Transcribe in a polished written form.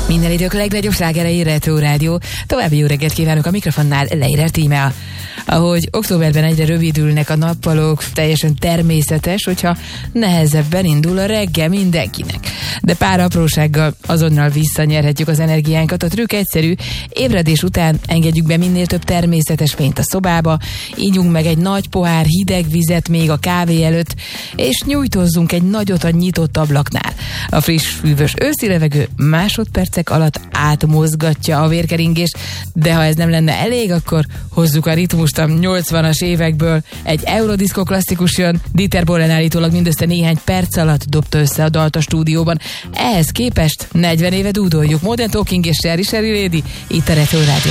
Minden idők legnagyobb slágerei Retro Rádió. További jó reggelt kívánok, a mikrofonnál Leirer Tímea. Ahogy októberben egyre rövidülnek a nappalok, teljesen természetes, hogyha nehezebben indul a reggel mindenkinek. De pár aprósággal azonnal visszanyerhetjük az energiánkat. A trükk egyszerű, ébredés után engedjük be minél több természetes fényt a szobába, ígyunk meg egy nagy pohár hideg vizet még a kávé előtt, és nyújtozzunk egy nagyot a nyitott ablaknál. A friss, hűvös őszi levegő másodpercek alatt átmozgatja a vérkeringést, de ha ez nem lenne elég, akkor hozzuk a ritmust a 80-as évekből. Egy eurodisco klasszikus jön, Dieter Bohlen állítólag mindössze néhány perc alatt dobta össze a dalt a stúdióban. Ehhez képest 40 éve dúdoljuk. Modern Talking és Sherry Lady itt a Retro Rádió.